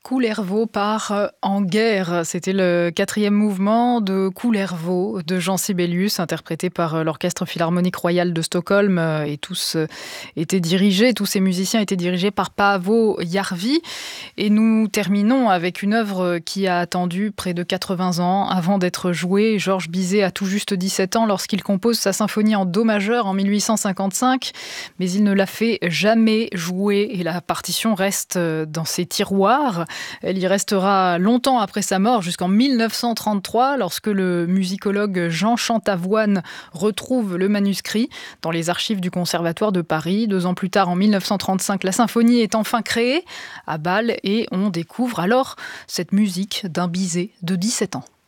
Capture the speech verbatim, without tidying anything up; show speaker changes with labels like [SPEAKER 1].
[SPEAKER 1] Kullervo part euh, en guerre. C'était le quatrième mouvement de Kullervo de Jean Sibelius, interprété par euh, l'Orchestre Philharmonique Royal de Stockholm. euh, Et tous euh, étaient dirigés, tous ces musiciens étaient dirigés par Paavo Järvi. Et nous terminons avec une œuvre qui a attendu près de quatre-vingts ans avant d'être jouée. Georges Bizet a tout juste dix-sept ans lorsqu'il compose sa symphonie en do majeur en mille huit cent cinquante-cinq. Mais il ne l'a fait jamais jouer et la partition reste dans ses tiroirs. Elle y restera longtemps après sa mort, jusqu'en mille neuf cent trente-trois, lorsque le musicologue Jean Chantavoine retrouve le manuscrit dans les archives du Conservatoire de Paris. Deux ans plus tard, en mille neuf cent trente-cinq, la symphonie est enfin créée à Bâle et on découvre alors cette musique d'un Bizet de dix-sept ans.